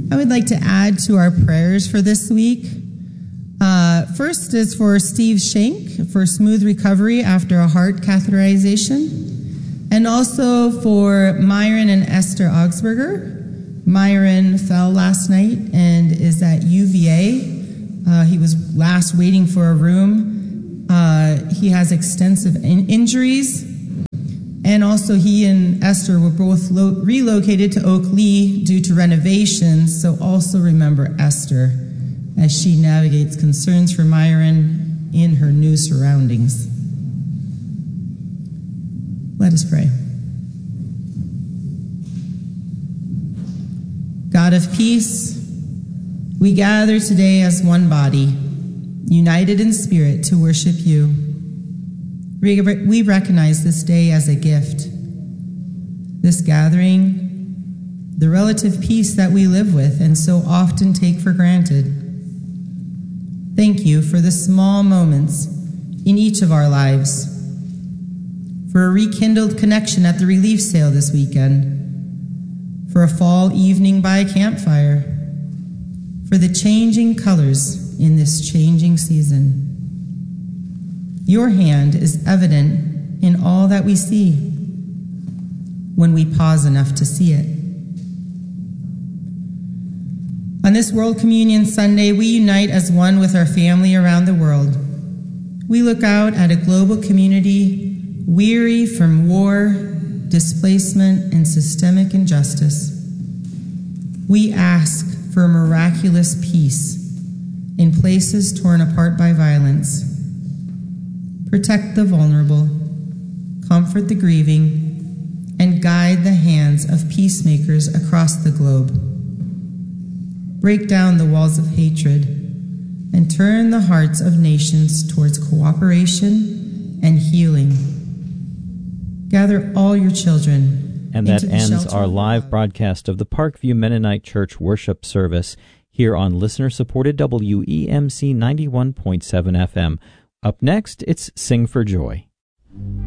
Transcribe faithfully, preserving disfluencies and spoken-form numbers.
I would like to add to our prayers for this week. Uh, first is for Steve Schenk for smooth recovery after a heart catheterization, and also for Myron and Esther Augsburger. Myron fell last night and is at U V A. Uh, he was last waiting for a room. Uh, he has extensive in- injuries, and also he and Esther were both lo- relocated to Oak Lee due to renovations, so also remember Esther as she navigates concerns for Myron in her new surroundings. Let us pray. God of peace, we gather today as one body, united in spirit to worship you. We recognize this day as a gift. This gathering, the relative peace that we live with and so often take for granted. Thank you for the small moments in each of our lives, for a rekindled connection at the relief sale this weekend, for a fall evening by a campfire, for the changing colors in this changing season. Your hand is evident in all that we see when we pause enough to see it. On this World Communion Sunday, we unite as one with our family around the world. We look out at a global community weary from war, displacement, and systemic injustice. We ask for miraculous peace in places torn apart by violence. Protect the vulnerable, comfort the grieving, and guide the hands of peacemakers across the globe. Break down the walls of hatred and turn the hearts of nations towards cooperation and healing. Gather all your children. And that ends our live broadcast of the Parkview Mennonite Church worship service here on listener-supported W E M C ninety-one point seven F M. Up next, it's Sing for Joy.